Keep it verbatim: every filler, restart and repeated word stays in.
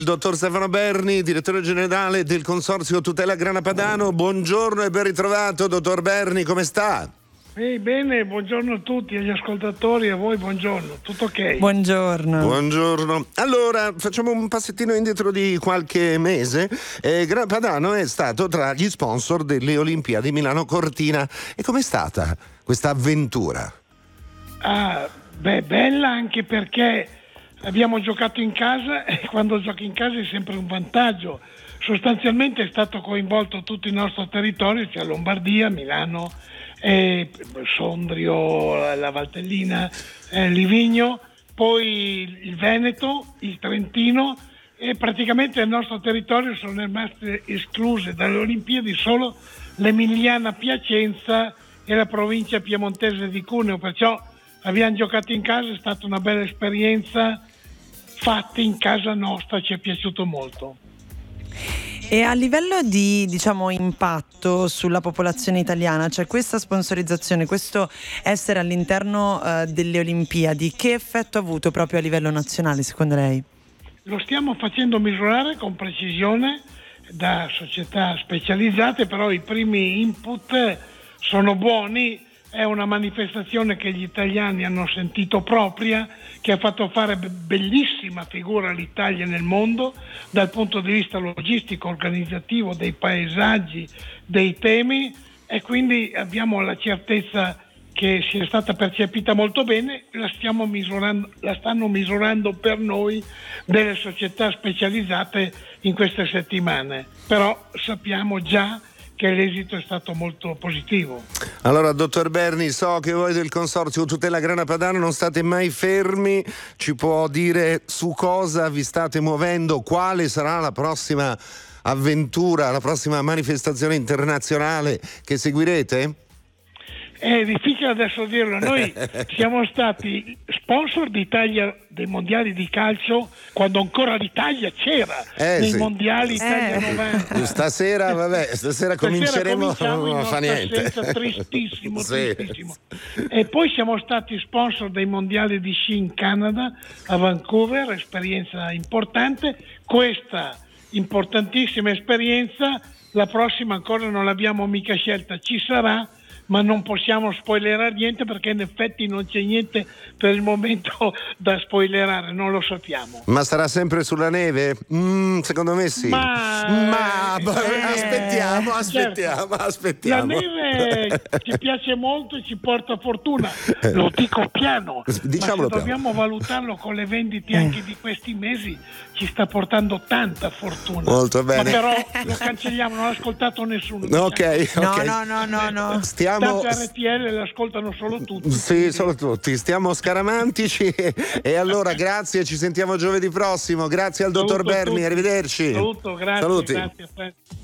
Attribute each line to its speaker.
Speaker 1: Il dottor Stefano Berni, direttore generale del Consorzio Tutela Grana Padano. Buongiorno e ben ritrovato, dottor Berni, come sta?
Speaker 2: Ehi, bene, buongiorno a tutti, agli ascoltatori, a voi buongiorno, tutto ok?
Speaker 3: Buongiorno.
Speaker 1: Buongiorno. Allora, facciamo un passettino indietro di qualche mese. Eh, Grana Padano è stato tra gli sponsor delle Olimpiadi Milano Cortina. E com'è stata questa avventura?
Speaker 2: Ah, beh, bella anche perché abbiamo giocato in casa e quando giochi in casa è sempre un vantaggio. Sostanzialmente è stato coinvolto tutto il nostro territorio, cioè Lombardia, Milano, eh, Sondrio, la Valtellina, eh, Livigno, poi il Veneto, il Trentino, e praticamente nel nostro territorio sono rimaste escluse dalle Olimpiadi solo l'Emiliana Piacenza e la provincia piemontese di Cuneo, perciò abbiamo giocato in casa, è stata una bella esperienza fatta in casa nostra, ci è piaciuto molto.
Speaker 3: E a livello di, diciamo, impatto sulla popolazione italiana, cioè questa sponsorizzazione, questo essere all'interno uh, delle Olimpiadi, che effetto ha avuto proprio a livello nazionale secondo lei?
Speaker 2: Lo stiamo facendo misurare con precisione da società specializzate, però i primi input sono buoni. È una manifestazione che gli italiani hanno sentito propria, che ha fatto fare bellissima figura all'Italia nel mondo dal punto di vista logistico, organizzativo, dei paesaggi, dei temi, e quindi abbiamo la certezza che sia stata percepita molto bene. La stiamo misurando, la stanno misurando per noi delle società specializzate in queste settimane, però sappiamo già che l'esito è stato molto positivo.
Speaker 1: Allora, dottor Berni, so che voi del Consorzio Tutela Grana Padano non state mai fermi, ci può dire su cosa vi state muovendo, quale sarà la prossima avventura, la prossima manifestazione internazionale che seguirete?
Speaker 2: È difficile adesso dirlo, noi siamo stati sponsor d'Italia dei mondiali di calcio quando ancora l'Italia c'era,
Speaker 1: eh,
Speaker 2: nei
Speaker 1: sì.
Speaker 2: mondiali Italia
Speaker 3: Eh.
Speaker 2: novanta.
Speaker 1: Stasera, vabbè, stasera cominceremo, non
Speaker 2: in
Speaker 1: fa niente.
Speaker 2: assenza, tristissimo,
Speaker 1: Sì.
Speaker 2: tristissimo. E poi siamo stati sponsor dei mondiali di sci in Canada, a Vancouver, esperienza importante. Questa importantissima esperienza, la prossima ancora non l'abbiamo mica scelta, ci sarà, ma non possiamo spoilerare niente perché in effetti non c'è niente per il momento da spoilerare, non lo sappiamo.
Speaker 1: Ma sarà sempre sulla neve? Mm, secondo me sì.
Speaker 2: Ma,
Speaker 1: Ma
Speaker 2: eh,
Speaker 1: aspettiamo, aspettiamo,
Speaker 2: certo.
Speaker 1: aspettiamo.
Speaker 2: La neve ci piace molto e ci porta fortuna, lo dico piano,
Speaker 1: Diciamolo
Speaker 2: ma se
Speaker 1: piano.
Speaker 2: dobbiamo valutarlo con le vendite anche di questi mesi ci sta portando tanta fortuna.
Speaker 1: Molto bene.
Speaker 2: Ma però lo cancelliamo, non l'ha ascoltato nessuno.
Speaker 1: Ok,
Speaker 3: No,
Speaker 1: ok.
Speaker 3: no, no, no, no.
Speaker 1: Stiamo.
Speaker 2: Tanto R T L l'ascoltano solo tutti.
Speaker 1: Sì, solo tutti. Stiamo scaramantici. E allora, grazie, ci sentiamo giovedì prossimo. Grazie al dottor
Speaker 2: Saluto a
Speaker 1: Berni,
Speaker 2: tutti.
Speaker 1: arrivederci.
Speaker 2: Saluto, grazie.
Speaker 1: Saluti.
Speaker 2: Grazie.